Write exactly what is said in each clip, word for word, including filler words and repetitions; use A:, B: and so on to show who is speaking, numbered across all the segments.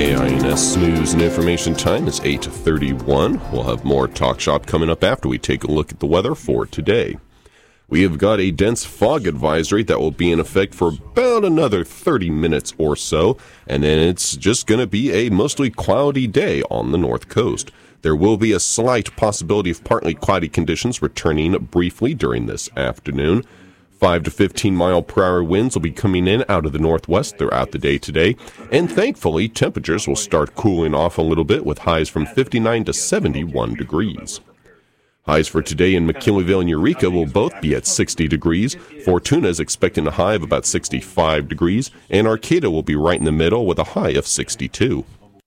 A: K I N S News and Information time is eight thirty-one. We'll have more Talk Shop coming up after we take a look at the weather for today. We have got a dense fog advisory that will be in effect for about another thirty minutes or so, and then it's just going to be a mostly cloudy day on the north coast. There will be a slight possibility of partly cloudy conditions returning briefly during this afternoon. five to fifteen mile per hour winds will be coming in out of the northwest throughout the day today, and thankfully temperatures will start cooling off a little bit with highs from fifty-nine to seventy-one degrees. Highs for today in McKinleyville and Eureka will both be at sixty degrees. Fortuna is expecting a high of about sixty-five degrees, and Arcata will be right in the middle with a high of sixty-two.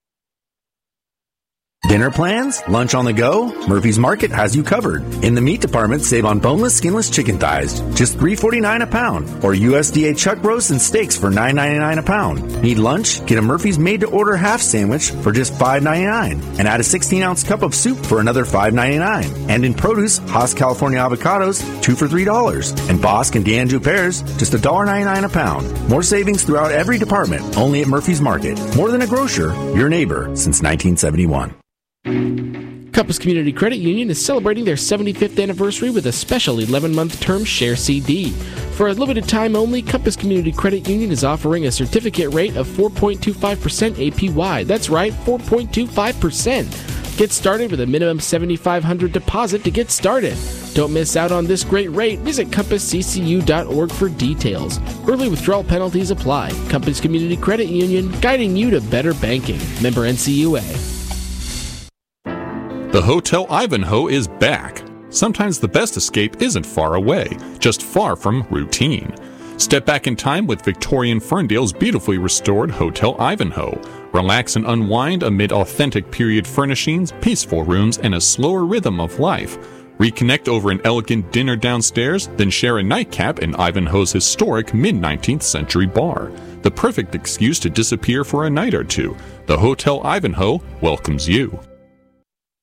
B: Dinner plans? Lunch on the go? Murphy's Market has you covered. In the meat department, save on boneless, skinless chicken thighs, just three forty-nine a pound, or U S D A chuck roasts and steaks for nine ninety-nine a pound. Need lunch? Get a Murphy's made-to-order half sandwich for just five ninety-nine, and add a sixteen ounce cup of soup for another five ninety-nine. And in produce, Haas California avocados, two for three dollars, and Bosque and D'Anjou pears, just one dollar ninety-nine a pound. More savings throughout every department, only at Murphy's Market. More than a grocer, your neighbor since nineteen seventy-one.
C: Compass Community Credit Union is celebrating their seventy-fifth anniversary with a special eleven-month term share C D. For a limited time only, Compass Community Credit Union is offering a certificate rate of four point two five percent A P Y. That's right, four point two five percent. Get started with a minimum seven thousand five hundred dollars deposit to get started. Don't miss out on this great rate. Visit compass c c u dot org for details. Early withdrawal penalties apply. Compass Community Credit Union, guiding you to better banking. Member N C U A.
D: The Hotel Ivanhoe is back. Sometimes the best escape isn't far away, just far from routine. Step back in time with Victorian Ferndale's beautifully restored Hotel Ivanhoe. Relax and unwind amid authentic period furnishings, peaceful rooms, and a slower rhythm of life. Reconnect over an elegant dinner downstairs, then share a nightcap in Ivanhoe's historic mid-nineteenth century bar. The perfect excuse to disappear for a night or two. The Hotel Ivanhoe welcomes you.